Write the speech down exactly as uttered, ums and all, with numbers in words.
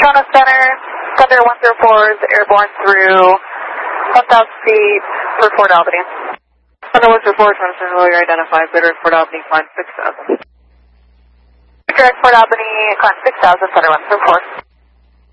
Daytona Center, Thunder one zero four is airborne through one thousand feet for Fort Albany. Thunder one zero four, trying to send earlier identified, better Fort Albany, climb six thousand. Direct Fort Albany, climb six thousand, Thunder one zero four.